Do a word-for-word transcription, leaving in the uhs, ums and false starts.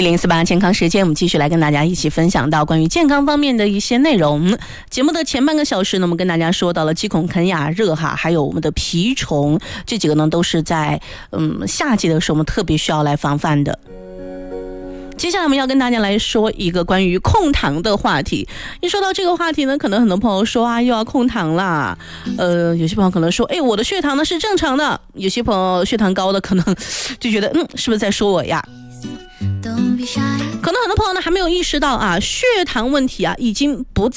零四八健康时间，我们继续来跟大家一起分享到关于健康方面的一些内容。节目的前半个小时呢，我们跟大家说到了鸡孔肯雅热哈，还有我们的蜱虫，这几个呢都是在嗯夏季的时候我们特别需要来防范的。接下来我们要跟大家来说一个关于控糖的话题。一说到这个话题呢，可能很多朋友说啊，又要控糖啦。呃，有些朋友可能说，哎，我的血糖呢是正常的。有些朋友血糖高的可能就觉得，嗯，是不是在说我呀？可能很多朋友呢还没有意识到啊，血糖问题啊已经不